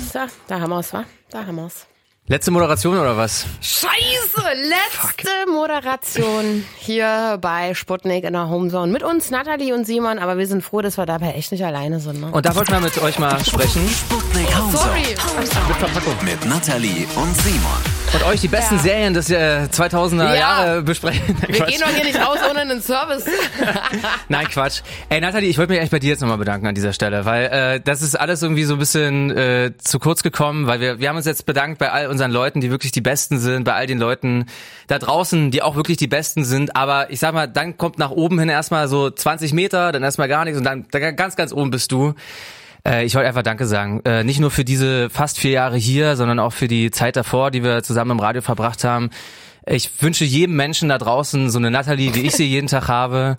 Da haben wir's, wa? Da haben wir's. Letzte Moderation oder was? Scheiße, letzte Moderation hier bei Sputnik in der Homezone. Mit uns Nathalie und Simon, aber wir sind froh, dass wir dabei echt nicht alleine sind. Ne? Und da wollten wir mit euch mal sprechen. Sputnik Homezone. Sorry. Mit Verpackung. Mit Nathalie und Simon. Und euch die besten Serien des 2000er Jahre besprechen. Wir gehen doch hier nicht raus ohne einen Service. Nein, Quatsch. Ey, Nathalie, ich wollte mich echt bei dir jetzt nochmal bedanken an dieser Stelle, weil das ist alles irgendwie so ein bisschen zu kurz gekommen, weil wir haben uns jetzt bedankt bei all unseren Leuten, die wirklich die Besten sind, bei all den Leuten da draußen, die auch wirklich die Besten sind, aber ich sag mal, dann kommt nach oben hin erstmal so 20 Meter, dann erstmal gar nichts und dann ganz, ganz oben bist du. Ich wollte einfach Danke sagen. Nicht nur für diese fast 4 Jahre hier, sondern auch für die Zeit davor, die wir zusammen im Radio verbracht haben. Ich wünsche jedem Menschen da draußen so eine Nathalie, wie ich sie jeden Tag habe.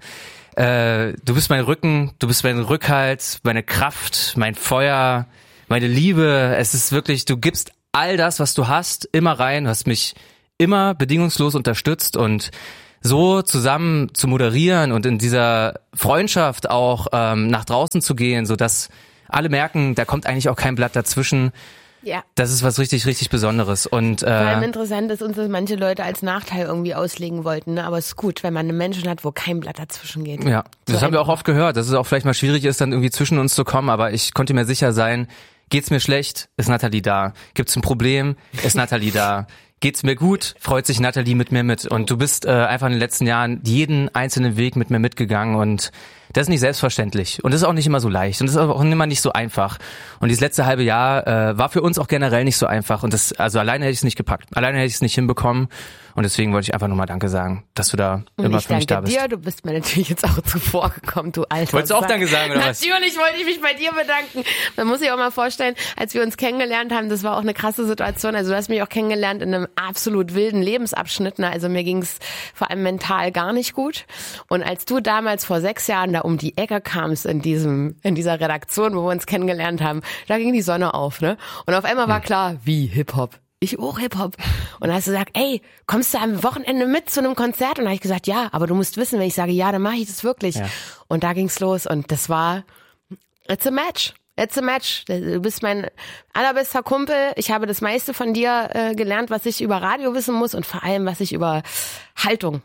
Du bist mein Rücken, du bist mein Rückhalt, meine Kraft, mein Feuer, meine Liebe. Es ist wirklich, du gibst all das, was du hast, immer rein. Du hast mich immer bedingungslos unterstützt und so zusammen zu moderieren und in dieser Freundschaft auch nach draußen zu gehen, sodass alle merken, da kommt eigentlich auch kein Blatt dazwischen. Ja. Das ist was richtig, richtig Besonderes. Und vor allem interessant ist uns, dass manche Leute als Nachteil irgendwie auslegen wollten, ne? Aber es ist gut, wenn man einen Menschen hat, wo kein Blatt dazwischen geht. Ja, das haben wir auch oft gehört, dass es auch vielleicht mal schwierig ist, dann irgendwie zwischen uns zu kommen, aber ich konnte mir sicher sein, geht's mir schlecht, ist Nathalie da. Gibt's ein Problem, ist Nathalie da. Geht's mir gut, freut sich Nathalie mit mir mit. Und du bist einfach in den letzten Jahren jeden einzelnen Weg mit mir mitgegangen und das ist nicht selbstverständlich und das ist auch nicht immer so leicht und das ist auch immer nicht so einfach. Und dieses letzte halbe Jahr war für uns auch generell nicht so einfach und das, also alleine hätte ich es nicht gepackt, alleine hätte ich es nicht hinbekommen und deswegen wollte ich einfach nochmal Danke sagen, dass du da und immer für mich da bist. Ich danke dir, du bist mir natürlich jetzt auch zuvor gekommen, du Alter. Wolltest du auch Danke sagen oder was? Natürlich wollte ich mich bei dir bedanken. Man muss sich auch mal vorstellen, als wir uns kennengelernt haben, das war auch eine krasse Situation, also du hast mich auch kennengelernt in einem absolut wilden Lebensabschnitt, ne? Also mir ging's vor allem mental gar nicht gut und als du damals vor 6 Jahren da um die Ecke kamst in dieser Redaktion, wo wir uns kennengelernt haben, da ging die Sonne auf, ne? Und auf einmal war klar, wie Hip-Hop. Ich auch Hip-Hop. Und dann hast du gesagt, ey, kommst du am Wochenende mit zu einem Konzert? Und dann habe ich gesagt, ja, aber du musst wissen, wenn ich sage, ja, dann mache ich das wirklich. Ja. Und da ging's los und das war, it's a match. It's a match. Du bist mein allerbester Kumpel. Ich habe das meiste von dir gelernt, was ich über Radio wissen muss und vor allem, was ich über Haltung,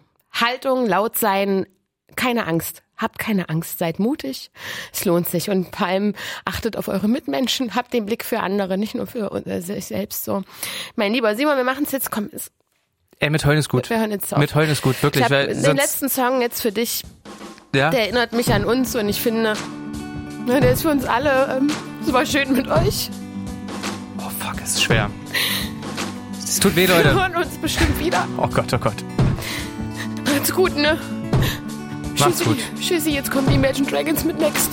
laut sein, keine Angst. Habt keine Angst, seid mutig. Es lohnt sich und vor allem achtet auf eure Mitmenschen, habt den Blick für andere, nicht nur für sich selbst so. Mein lieber Simon, wir machen es jetzt, komm. Ey, mit Heulen ist gut. Wir hören jetzt auf. Mit Heulen ist gut, wirklich. Ich hab den letzten Song jetzt für dich, der erinnert mich an uns und ich finde, der ist für uns alle, es war schön mit euch. Oh fuck, es ist schwer. Es tut weh, Leute. Wir hören uns bestimmt wieder. Oh Gott, oh Gott. Macht's gut, ne? Macht's gut. Tschüssi, jetzt kommen die Imagine Dragons mit Next.